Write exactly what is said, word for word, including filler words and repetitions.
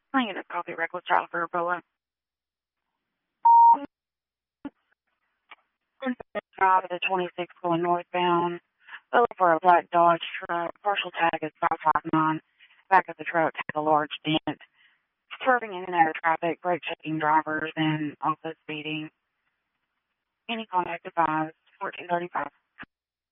I get a copy reckless driver, but drive at the twenty-six going northbound. Look for a black Dodge truck. Partial tag is five five nine. Back of the truck had a large dent. Swerving in and out of traffic, brake checking drivers, and also speeding. Any contact advised, fourteen thirty-five.